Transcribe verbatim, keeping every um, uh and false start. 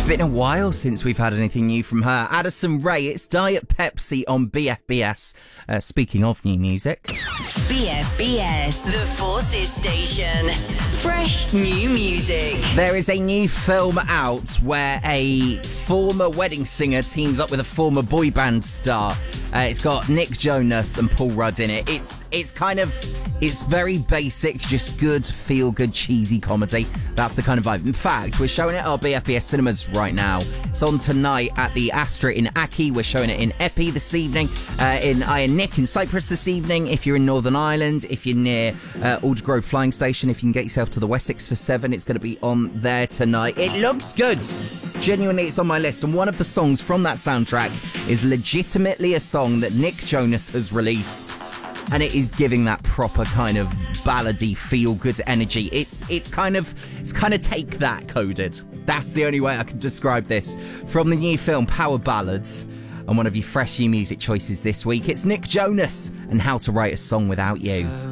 Been a while since we've had anything new from her. Addison Rae, it's Diet Pepsi on B F B S. Uh, speaking of new music. B F B S, the Forces Station. Fresh new music. There is a new film out where a former wedding singer teams up with a former boy band star. Uh, it's got Nick Jonas and Paul Rudd in it. It's it's kind of, it's very basic, just good, feel-good, cheesy comedy. That's the kind of vibe. In fact, we're showing it at our B F B S cinemas right now. It's on tonight at the Astra in Aki. We're showing it in Epi this evening, uh, in Iron Nick in Cyprus this evening. If you're in Northern Ireland, if you're near uh, Aldergrove Flying Station, if you can get yourself to the Wessex for seven, it's going to be on there tonight. It looks good. Genuinely, it's on my list. And one of the songs from that soundtrack is legitimately a song that Nick Jonas has released. And it is giving that proper kind of ballady, feel-good energy. It's it's kind of it's kind of Take That coded. That's the only way I can describe this. From the new film Power Ballads, and one of your fresh new music choices this week, it's Nick Jonas and How to Write a Song Without You.